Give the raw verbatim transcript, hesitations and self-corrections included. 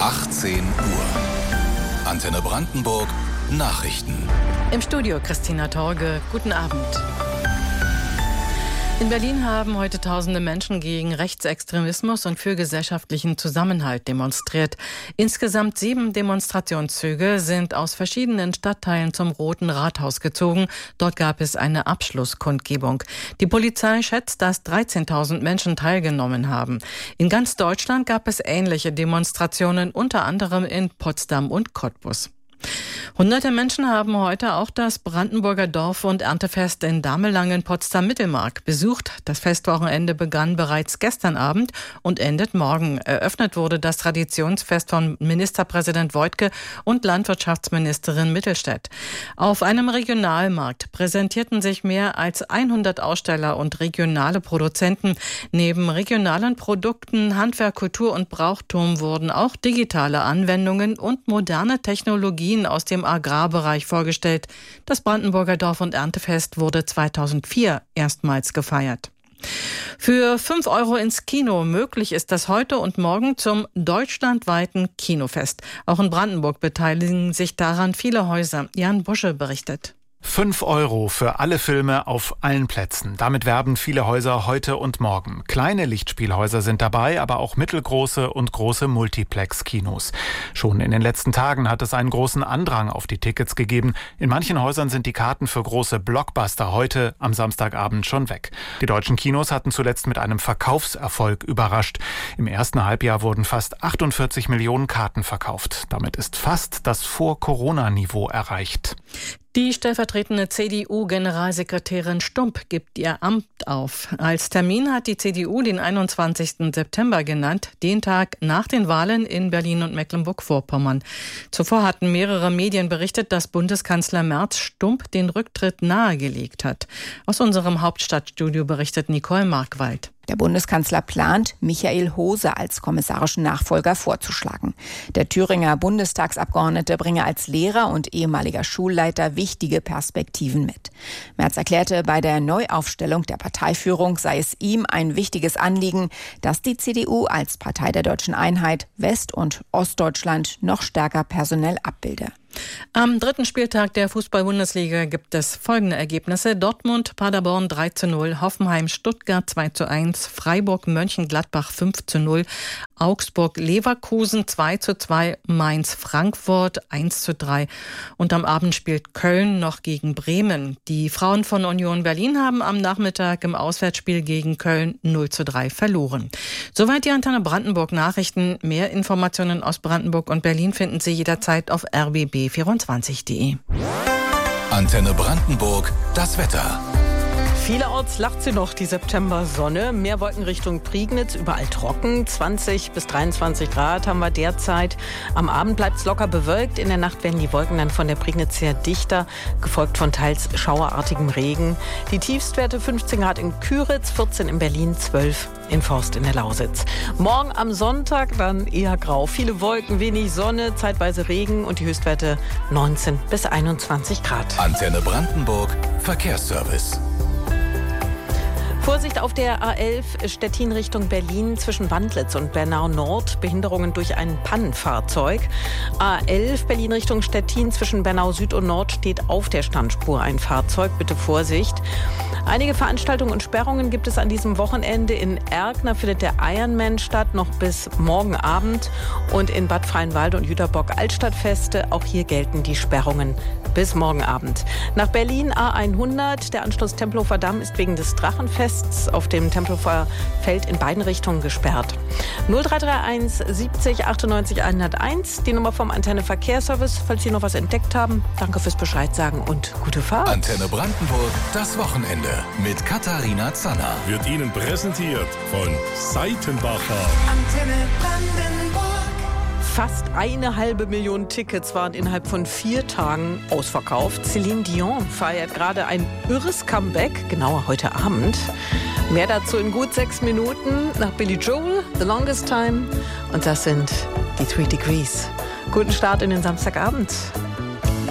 achtzehn Uhr. Antenne Brandenburg Nachrichten. Im Studio Christina Torge. Guten Abend. In Berlin haben heute tausende Menschen gegen Rechtsextremismus und für gesellschaftlichen Zusammenhalt demonstriert. Insgesamt sieben Demonstrationszüge sind aus verschiedenen Stadtteilen zum Roten Rathaus gezogen. Dort gab es eine Abschlusskundgebung. Die Polizei schätzt, dass dreizehntausend Menschen teilgenommen haben. In ganz Deutschland gab es ähnliche Demonstrationen, unter anderem in Potsdam und Cottbus. Hunderte Menschen haben heute auch das Brandenburger Dorf- und Erntefest in Damelangen-Potsdam-Mittelmark besucht. Das Festwochenende begann bereits gestern Abend und endet morgen. Eröffnet wurde das Traditionsfest von Ministerpräsident Woidke und Landwirtschaftsministerin Mittelstädt. Auf einem Regionalmarkt präsentierten sich mehr als hundert Aussteller und regionale Produzenten. Neben regionalen Produkten, Handwerk, Kultur und Brauchtum wurden auch digitale Anwendungen und moderne Technologien aus dem Agrarbereich vorgestellt. Das Brandenburger Dorf- und Erntefest wurde zweitausendvier erstmals gefeiert. Für fünf Euro ins Kino. Möglich ist das heute und morgen zum deutschlandweiten Kinofest. Auch in Brandenburg beteiligen sich daran viele Häuser. Jan Busche berichtet. fünf Euro für alle Filme auf allen Plätzen. Damit werben viele Häuser heute und morgen. Kleine Lichtspielhäuser sind dabei, aber auch mittelgroße und große Multiplex-Kinos. Schon in den letzten Tagen hat es einen großen Andrang auf die Tickets gegeben. In manchen Häusern sind die Karten für große Blockbuster heute am Samstagabend schon weg. Die deutschen Kinos hatten zuletzt mit einem Verkaufserfolg überrascht. Im ersten Halbjahr wurden fast achtundvierzig Millionen Karten verkauft. Damit ist fast das Vor-Corona-Niveau erreicht. Die stellvertretende C D U-Generalsekretärin Stump gibt ihr Amt auf. Als Termin hat die C D U den einundzwanzigsten September genannt, den Tag nach den Wahlen in Berlin und Mecklenburg-Vorpommern. Zuvor hatten mehrere Medien berichtet, dass Bundeskanzler Merz Stump den Rücktritt nahegelegt hat. Aus unserem Hauptstadtstudio berichtet Nicole Markwald. Der Bundeskanzler plant, Michael Hose als kommissarischen Nachfolger vorzuschlagen. Der Thüringer Bundestagsabgeordnete bringe als Lehrer und ehemaliger Schulleiter wichtige Perspektiven mit. Merz erklärte, bei der Neuaufstellung der Parteiführung sei es ihm ein wichtiges Anliegen, dass die C D U als Partei der deutschen Einheit West- und Ostdeutschland noch stärker personell abbilde. Am dritten Spieltag der Fußball-Bundesliga gibt es folgende Ergebnisse. Dortmund, Paderborn drei zu null, Hoffenheim, Stuttgart zwei zu eins, Freiburg, Mönchengladbach fünf zu null, Augsburg, Leverkusen zwei zu zwei, Mainz, Frankfurt eins zu drei. Und am Abend spielt Köln noch gegen Bremen. Die Frauen von Union Berlin haben am Nachmittag im Auswärtsspiel gegen Köln null zu drei verloren. Soweit die Antenne Brandenburg Nachrichten. Mehr Informationen aus Brandenburg und Berlin finden Sie jederzeit auf r b b vierundzwanzig punkt de. Antenne Brandenburg, das Wetter. Vielerorts lacht sie noch, die Septembersonne. Mehr Wolken Richtung Prignitz, überall trocken. zwanzig bis dreiundzwanzig Grad haben wir derzeit. Am Abend bleibt es locker bewölkt. In der Nacht werden die Wolken dann von der Prignitz her dichter, gefolgt von teils schauerartigem Regen. Die Tiefstwerte fünfzehn Grad in Küritz, vierzehn in Berlin, zwölf in Forst in der Lausitz. Morgen am Sonntag dann eher grau. Viele Wolken, wenig Sonne, zeitweise Regen und die Höchstwerte neunzehn bis einundzwanzig Grad. Antenne Brandenburg, Verkehrsservice. Vorsicht auf der A elf Stettin Richtung Berlin zwischen Wandlitz und Bernau Nord. Behinderungen durch ein Pannenfahrzeug. A elf Berlin Richtung Stettin zwischen Bernau Süd und Nord steht auf der Standspur ein Fahrzeug. Bitte Vorsicht. Einige Veranstaltungen und Sperrungen gibt es an diesem Wochenende. In Erkner findet der Ironman statt, noch bis morgen Abend. Und in Bad Freienwalde und Jüterbock Altstadtfeste. Auch hier gelten die Sperrungen bis morgen Abend. Nach Berlin A hundert. Der Anschluss Tempelhofer Damm ist wegen des Drachenfests auf dem Tempelhofer Feld in beiden Richtungen gesperrt. null drei drei eins siebzig achtundneunzig hunderteins, die Nummer vom Antenne Verkehrsservice. Falls Sie noch was entdeckt haben, danke fürs Bescheid sagen und gute Fahrt. Antenne Brandenburg, das Wochenende mit Katharina Zanner. Wird Ihnen präsentiert von Seitenbacher. Antenne Brandenburg. Fast eine halbe Million Tickets waren innerhalb von vier Tagen ausverkauft. Celine Dion feiert gerade ein irres Comeback, genauer heute Abend. Mehr dazu in gut sechs Minuten nach Billy Joel, The Longest Time. Und das sind die Three Degrees. Guten Start in den Samstagabend.